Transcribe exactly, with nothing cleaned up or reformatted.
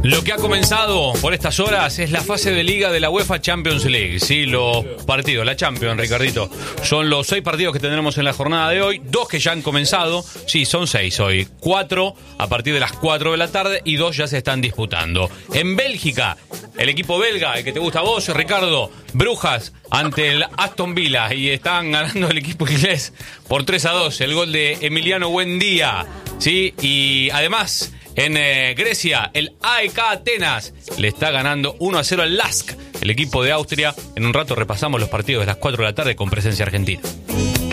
Lo que ha comenzado por estas horas es la fase de liga de la UEFA Champions League. Sí, los partidos, la Champions, Ricardito. Son los seis partidos que tendremos en la jornada de hoy. Dos que ya han comenzado. Sí, son seis hoy. Cuatro a partir de las cuatro de la tarde y dos ya se están disputando. En Bélgica, el equipo belga, el que te gusta a vos, Ricardo, Brujas ante el Aston Villa. Y están ganando el equipo inglés por tres a dos. El gol de Emiliano Buendía. Sí, y además... En eh, Grecia, el A E K Atenas le está ganando uno a cero al Lask, el equipo de Austria. En un rato repasamos los partidos de las cuatro de la tarde con presencia argentina.